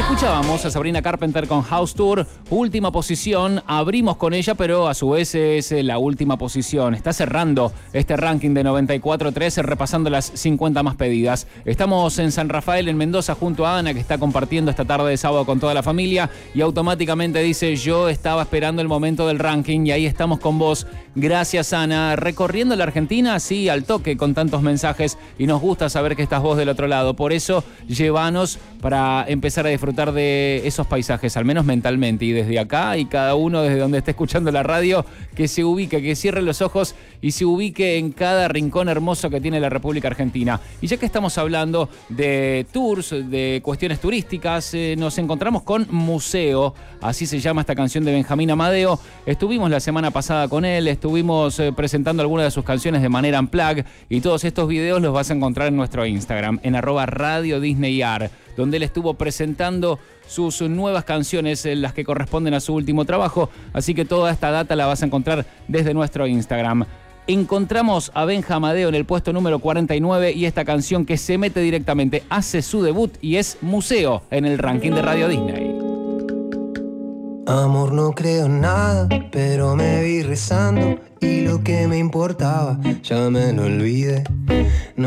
Escuchábamos a Sabrina Carpenter con House Tour, última posición, abrimos con ella, pero a su vez es la última posición. Está cerrando este ranking de 94.3, repasando las 50 más pedidas. Estamos en San Rafael, en Mendoza, junto a Ana, que está compartiendo esta tarde de sábado con toda la familia, y automáticamente dice: yo estaba esperando el momento del ranking, y ahí estamos con vos. Gracias, Ana. Recorriendo la Argentina, sí, al toque, con tantos mensajes, y nos gusta saber que estás vos del otro lado. Por eso, llévanos para empezar a disfrutar de esos paisajes, al menos mentalmente, y desde acá, y cada uno desde donde esté escuchando la radio, que se ubique, que cierre los ojos y se ubique en cada rincón hermoso que tiene la República Argentina. Y ya que estamos hablando de tours, de cuestiones turísticas, nos encontramos con Museo, así se llama esta canción de Benjamín Amadeo. Estuvimos la semana pasada con él, estuvimos presentando algunas de sus canciones de manera unplugged, y todos estos videos los vas a encontrar en nuestro Instagram, en @RadioDisneyAr, donde él estuvo presentando sus nuevas canciones, las que corresponden a su último trabajo. Así que toda esta data la vas a encontrar desde nuestro Instagram. Encontramos a Benja Amadeo en el puesto número 49, y esta canción que se mete directamente, hace su debut y es Museo en el ranking de Radio Disney. Amor, no creo en nada, pero me vi rezando y lo que me importaba ya me lo olvidé. No